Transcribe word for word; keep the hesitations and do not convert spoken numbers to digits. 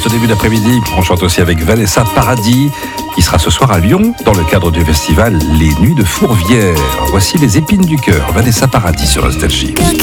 début d'après-midi. On chante aussi avec Vanessa Paradis, qui sera ce soir à Lyon, dans le cadre du festival Les Nuits de Fourvière. Voici les épines du cœur, Vanessa Paradis sur Nostalgie.